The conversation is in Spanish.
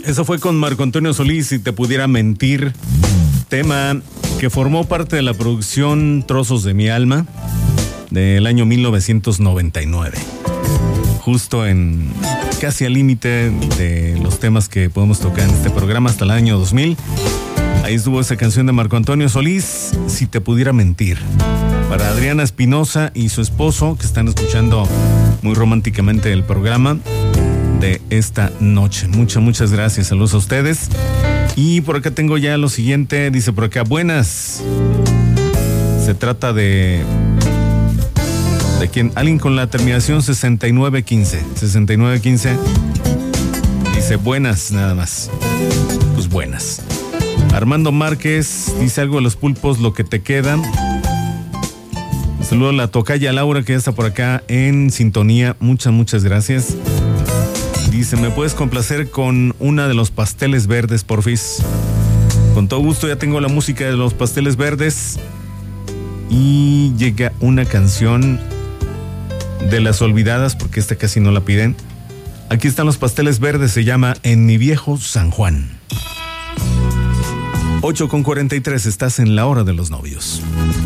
Eso fue con Marco Antonio Solís, Si te pudiera mentir, tema que formó parte de la producción Trozos de mi alma del año 1999. Justo en casi al límite de los temas que podemos tocar en este programa hasta el año 2000. Ahí estuvo esa canción de Marco Antonio Solís, Si te pudiera mentir. Para Adriana Espinosa y su esposo, que están escuchando muy románticamente el programa de esta noche. Muchas gracias. Saludos a ustedes. Y por acá tengo ya lo siguiente. Dice por acá, buenas. Se trata de quién, alguien con la terminación 6915. 6915. Dice buenas nada más. Pues buenas. Armando Márquez dice algo de los pulpos, lo que te queda. Saludo a la tocaya Laura, que ya está por acá en sintonía. Muchas gracias. Dice, ¿me puedes complacer con una de los Pasteles Verdes, porfis? Con todo gusto, ya tengo la música de los Pasteles Verdes. Y llega una canción de Las Olvidadas, porque esta casi no la piden. Aquí están los Pasteles Verdes, se llama En mi viejo San Juan. 8:43, estás en la hora de los novios.